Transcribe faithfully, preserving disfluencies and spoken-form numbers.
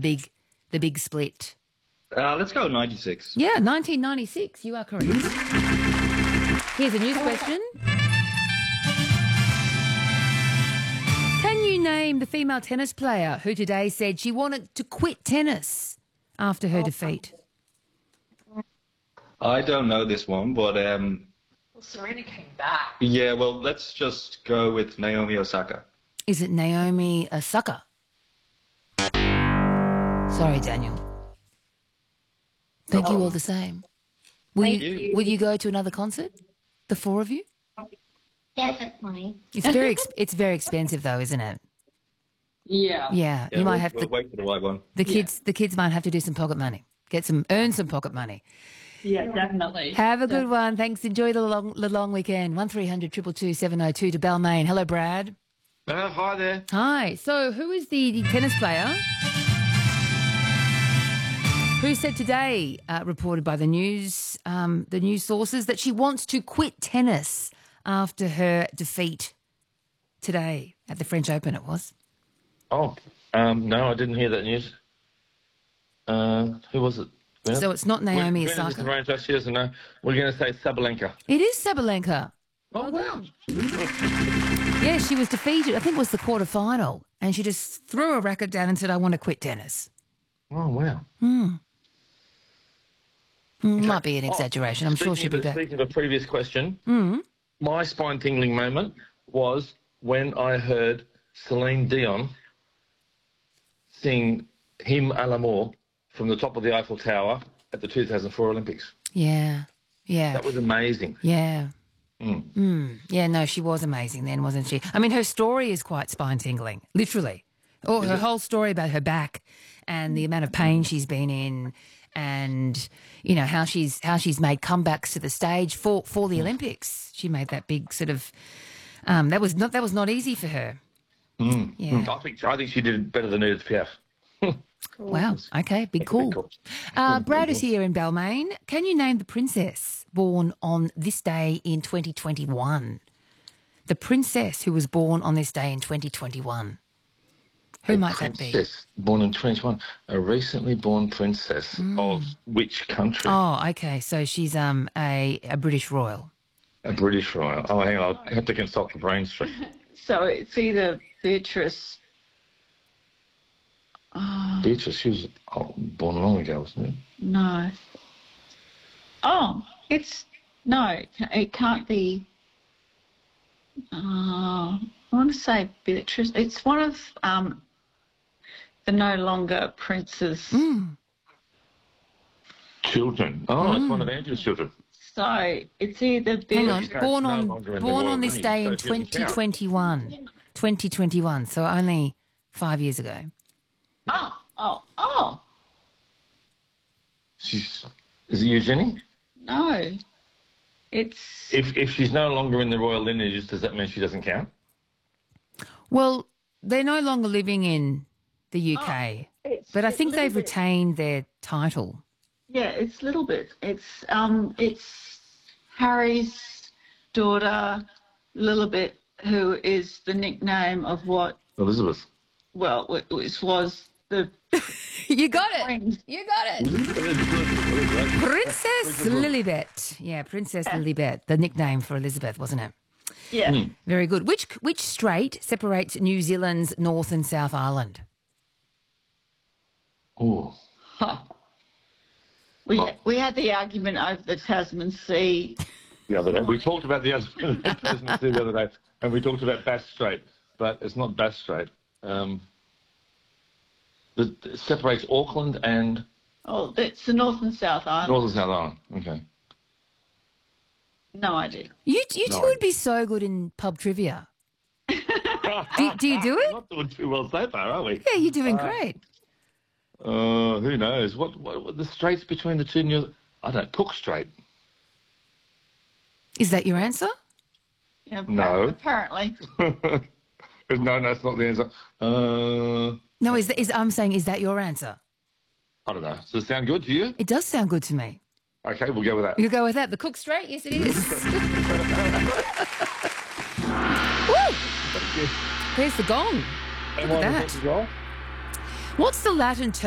big, the big split? Uh, let's go ninety-six. Yeah, nineteen ninety-six. You are correct. Here's a news question. Can you name the female tennis player who today said she wanted to quit tennis after her defeat? I don't know this one, but um, Well, Serena came back. yeah, well, let's just go with Naomi Osaka. Is it Naomi Osaka? Sorry, Daniel. Thank you all the same. Will Thank you, you. will you go to another concert? The four of you? Definitely. It's very ex- it's very expensive though, isn't it? Yeah. Yeah, Yeah, you might we'll, have we'll to. wait for the right one. The kids, the kids might have to do some pocket money, get some, earn some pocket money. Yeah, definitely. Have a good one. Thanks. Enjoy the long, the long weekend. One three hundred two two two seven zero two to Balmain. Hello, Brad. Uh, hi there. Hi. So, who is the tennis player who said today, uh, reported by the news, um, the news sources, that she wants to quit tennis after her defeat today at the French Open? It was. Oh, um, no, I didn't hear that news. Uh, who was it? Well, So it's not Naomi when- when is Osaka. the range last year, so no. We're going to say Sabalenka. It is Sabalenka. Oh, wow. Yeah, she was defeated. I think it was the quarter final, and she just threw her racket down and said, "I want to quit tennis." Oh, wow. Mm, Might be an exaggeration. I'm sure Speaking she'll be of, back. speaking of a previous question, Mm. my spine-tingling moment was when I heard Celine Dion sing Hymn à l'amour from the top of the Eiffel Tower at the two thousand four Olympics. Yeah, yeah, That was amazing. yeah. Mm. Mm. Yeah, no, she was amazing then, wasn't she? I mean, her story is quite spine-tingling, literally. Or her whole story about her back and the amount of pain she's been in, and you know how she's how she's made comebacks to the stage for for the Olympics. She made that big sort of um, that was not that was not easy for her. Mm. Yeah. I think I think she did better than Edith Piaf. Wow. Okay. Big call. Uh, Brad is here in Balmain. Can you name the princess born on this day in twenty twenty-one? The princess who was born on this day in twenty twenty-one. Who A might that be? princess born in twenty-one. A recently born princess of which country? Oh, okay. So she's um a, a British royal. A British royal. Oh, hang on. I have to consult the brain stream. So it's either Beatrice. Oh, Beatrice, she was oh, born long ago, wasn't it? no. Oh, it's. No, it ca- it can't be. Uh, I want to say Beatrice. It's one of um, the no longer princes. Mm. Children. Oh, it's one of Andrew's children. So it's either Hang on. Beatrice. Beatrice Born no on longer in the born royal on this lineage, day so in she doesn't count. twenty twenty-one. twenty twenty-one. So only five years ago. Oh, oh, oh, She's, is it Eugenie? no. It's. If if she's no longer in the royal lineage, does that mean she doesn't count? Well, they're no longer living in the U K, it's but I it's think little they've bit- retained their title. Yeah, it's a little bit. It's um, it's Harry's daughter, Lilibet, who is the nickname of what? Elizabeth. Well, it was, was the You got it. queen. You got it. Princess Lilibet. Yeah, Princess Lilibet, the nickname for Elizabeth, wasn't it? Yeah. Very good. Which which strait separates New Zealand's North and South Island? Oh. Huh. We we had the argument over the Tasman Sea. The other day. We talked about the other the other day, and we talked about Bass Strait, but it's not Bass Strait. Um, the, it separates Auckland and Oh, it's the North and South Island. North and South Island. Okay. No idea. You you two No. would be so good in pub trivia. do, do you do it? Not doing too well so far, are we? Yeah, you're doing great. Uh, who knows? What, what, what the straits between the two new? I don't. Cook Strait. Is that your answer? Yeah, No. Apparently. no, that's not the answer. Uh, No, is, is I'm saying, is that your answer? I don't know. Does it sound good to you? It does sound good to me. Okay, we'll go with that. You go with that. The Cook Strait? Yes, it is. Woo! There's the gong. Look at that. What's the Latin term?